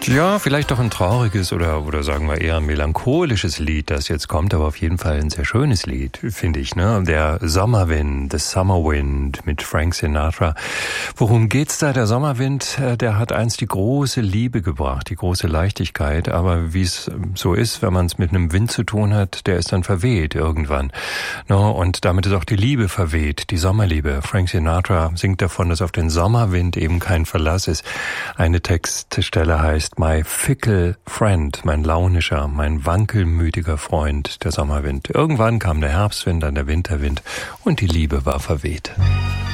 Ja, vielleicht doch ein trauriges oder sagen wir eher ein melancholisches Lied, das jetzt kommt, aber auf jeden Fall ein sehr schönes Lied, finde ich, ne? Der Sommerwind, The Summer Wind mit Frank Sinatra. Worum geht's da? Der Sommerwind, der hat einst die große Liebe gebracht, die große Leichtigkeit, aber wie es so ist, wenn man es mit einem Wind zu tun hat, der ist dann verweht irgendwann. No, und damit ist auch die Liebe verweht, die Sommerliebe. Frank Sinatra singt davon, dass auf den Sommerwind eben kein Verlass ist. Eine Textstelle heißt My Fickle Friend, mein launischer, mein wankelmütiger Freund, der Sommerwind. Irgendwann kam der Herbstwind, dann der Winterwind und die Liebe war verweht.